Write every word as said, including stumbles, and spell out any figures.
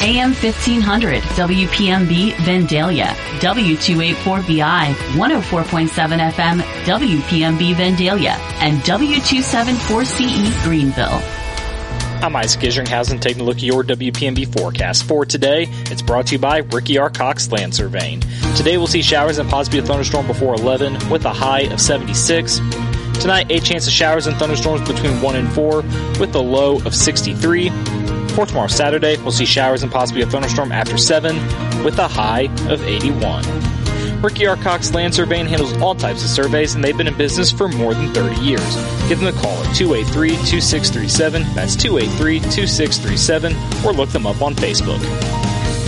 A M fifteen hundred, W P M B Vandalia, W two eighty-four B I, one oh four point seven F M, W P M B Vandalia, and W two seventy-four C E Greenville. I'm Isaac Isringhausen taking a look at your W P M B forecast for today. It's brought to you by Ricky R. Cox Land Surveying. Today we'll see showers and possibly a thunderstorm before eleven with a high of seventy-six. Tonight, a chance of showers and thunderstorms between one and four with a low of sixty-three. For tomorrow Saturday, we'll see showers and possibly a thunderstorm after seven with a high of eighty-one. Ricky R. Cox Land Surveying handles all types of surveys, and they've been in business for more than thirty years. Give them a call at two eight three, two six three seven. That's two eight three, two six three seven, or look them up on Facebook.